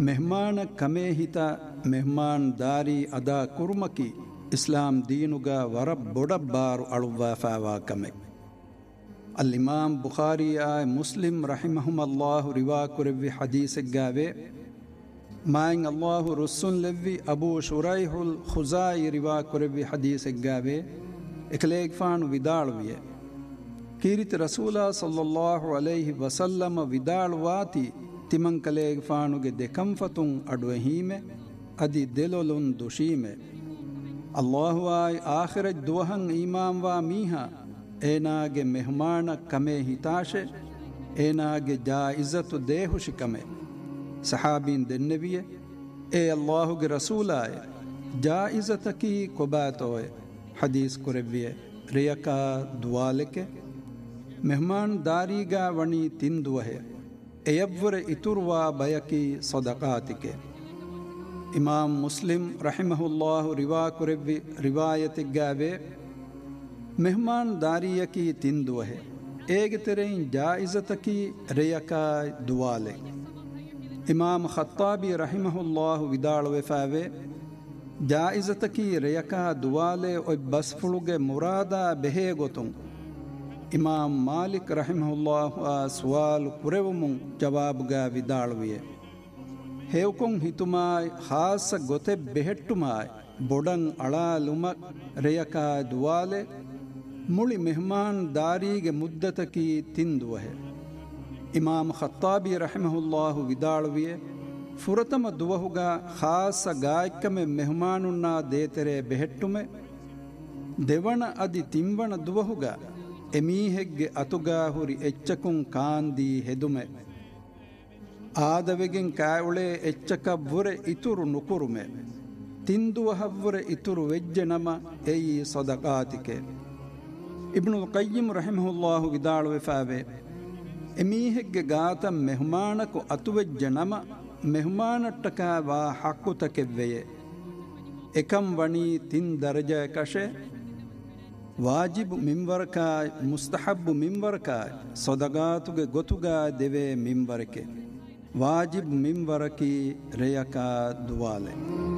ಮೆಹಮಾನ ಕಮೇ ಹಿತ ಮೆಹಮಾನ್ ದಾರಿ ಅದಾ ಕುರ್ಮಕಿ ಇಸ್ಲಾಂ ದೀನುಗ ವರ ಬೊಡಬ್ಬಾರು ಅಳುವಾಫಾವಾ ಕಮೆ. ಅಲ್ಲಿಮಾಮ್ ಬುಖಾರಿ ಆಯ್ ಮುಸ್ಲಿಂ ರಹಿಮಹುಮಲ್ಲಾಹು ರಿವಾ ಕುರೆವ್ವಿ ಹದೀಸೆಗ್ಗಾವೆ ಮಾಯಿಂಗ್ ಅಲ್ಲಾಹು ರುಸ್ಸುನ್ ಲೆವ್ವಿ ಅಬೂ ಶುರೈಹುಲ್ ಖುಜಾಯಿ ರಿವಾ ಕುರೆವ್ವಿ ಹದೀಸೆಗ್ಗಾವೆ ಎಕಲೇಗ್ ಫಾಣು ವಿದಾಳುವಿಯೆ ಕೀರಿತಿ ರಸೂಲಾ ಸಲ್ಲಲ್ಲಾಹು ಅಲೈಹಿ ವಸಲ್ಲಮ ವಿದಾಳುವಾತಿ ತಿಮಂಕಲೇಗ್ ಫಾಣುಗೆ ದೆಕಂಫತುಂ ಅಡುವೆ ಹೀಮೆ ಅದಿ ದೆಲೊಲುನ್ ದುಶೀಮೆ. ಅಲ್ಲಾಹು ಆಯ್ ಆಖಿರಜ್ ದುವಹಂ ಈಮಾಂವಾ ಮೀಹಾ ಏನಾಗೆ ಮೆಹಮಾನ ಕಮೆ ಹಿತಾಶೆ ಏನಾಗೆ ಜಾಯಿಜತು ದೇಹುಶಿ ಕಮೆ. ಸಹಾಬೀನ್ ದೆನ್ನೆವಿಯೆ ಏ ಅಲ್ಲಾಹುಗೆ ರಸೂಲಾಯ ಜಾಯಿಜತಕಿ ಕೊಬಾತೋಯೆ ಹದೀಸ್ ಕುರೆವ್ವಿಯೆ ರಿಯಕಾ ದುವಾಲೆಕೆ ಮೆಹಮಾನ್ ದಾರಿಗಾ ವಣಿ ತಿಂದುವಹೆ ಎಯವ್ವರೆ ಇತುರ್ವಾ ಬಯಕಿ ಸದಕಾತಿಕೆ. ಇಮಾಮ್ ಮುಸ್ಲಿಂ ರಹಿಮಹುಲ್ಲಾಹು ರಿವಾ ಕುರೆವ್ವಿ ರಿವಾಯತಿಗ್ಗಾವೆ ಮೆಹಮಾನ್ ದಾರಿಯಕಿ ತಿಂದುವಹೆ ಏಗೆ ತೆರೆಯಿನ್ ಜಾಯಿಜತಕಿ ರೆಯಕಾ ದುವಾಲೆ. ಇಮಾಮ್ ಖತ್ತಾಬಿ ರಹಿಮಹುಲ್ಲಾಹು ವಿದಾಳುವೆಫಾವೆ ಜಾಯಿಜತಕಿ ರೆಯಕಾ ದುವಾಲೆ ಒಯ್ ಬಸ್ಫುಳುಗೆ ಮುರಾದಾ ಬೆಹೇ ಗೊತುಂ. ಇಮಾಮ್ ಮಾಲಿಕ್ ರಹಿಮಹುಲ್ಲಾಹು ಆ ಸುವಾಲು ಕುರೆವುಮುಂ ಜವಾಬುಗಾ ವಿದಾಳುವಿಯೆ ಹೇವ್ಕೊಂ ಹಿತುಮಾಯ್ ಖಾಸ ಗೊತೆ ಬೆಹೆಟ್ಟುಮಾಯ್ ಬೊಡಂ ಅಳಾಲುಮಕ್ ರೆಯಕಾ ದುವಾಲೆ ಮುಳಿ ಮೆಹಮಾನ್ ದಾರಿಗೆ ಮುದ್ದತಕಿ ತಿಂದುವಹೆ. ಇಮಾಮ್ ಖತ್ತಾಬಿ ರಹಿಮಹುಲ್ಲಾಹು ವಿದಾಳುವಿಯೆ ಫುರತಮ ದುವಹುಗ ಖಾಸ ಗಾಯಕ್ಕಮೆ ಮೆಹಮಾನುನ್ನ ದೇತೆರೆ ಬೆಹೆಟ್ಟುಮೆ ದೆವಣ ಅದಿ ತಿಂವಣ ದುವಹುಗ ಎಮೀಹೆಗ್ಗೆ ಅತುಗಾ ಹುರಿ ಎಚ್ಚಕುಂ ಕಾಂದಿ ಹೆದುಮೆ ಆದವೆಗೆಂ ಕಾಯುಳೆ ಎಚ್ಚಕವ್ವುರೆ ಇತುರು ನುಕುರುಮೆ ತಿಂದುವಹವ್ವುರೆ ಇತುರು ವೆಜ್ಜೆ ನಮ ಎಯಿ ಸದಕಾತಿಕೆ. ಇಬ್ನುಲ್ ಕಯ್ಯಿಮ್ ರಹಿಮಹುಲ್ಲಾಹು ವಿದಾಳುವೆಫಾವೆ ಎಮೀಹೆಗ್ಗೆ ಗಾತ ಮೆಹಮಾನಕು ಅತುವೆಜ್ಜೆ ನಮ ಮೆಹಮಾನಟ್ಟಕ ವಾ ಹಕ್ಕುತಕೆವ್ವೆಯೆ ಎಕಂ ವಣಿ ತಿನ್ ದರ್ಜ ಕಶೆ ವಾಜಿಬ್ ಮಿಂವರಕಾಯ್ ಮುಸ್ತಹಬ್ಬು ಮಿಂವರಕಾಯ್ ಸೊದಗಾತುಗೆ ಗೊತುಗಾ ದೆವೆ ಮಿಂವರಕೆ ವಾಜಿಬ್ ಮಿಂವರಕಿ ರೆಯಕಾ ದುವಾಲೆ.